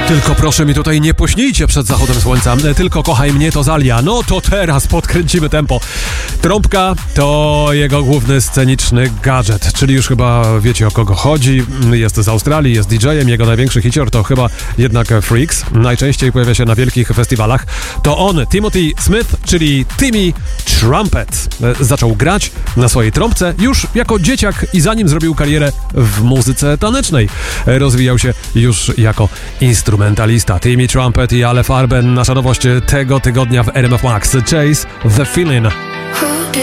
Tylko proszę mi tutaj nie pośnijcie przed zachodem słońca, tylko kochaj mnie to Zalia. No to teraz podkręcimy tempo. Trąbka to jego główny sceniczny gadżet, czyli już chyba wiecie o kogo chodzi. Jest z Australii, jest DJ-em, jego największy hicior to chyba jednak Freaks. Najczęściej pojawia się na wielkich festiwalach. To on, Timothy Smith, czyli Timmy Trumpet. Zaczął grać na swojej trąbce już jako dzieciak i zanim zrobił karierę w muzyce tanecznej. Rozwijał się już jako instrumentalista. Timmy Trumpet i Ale Farben, nasza nowość tego tygodnia w RMF Max. Chase the Feeling.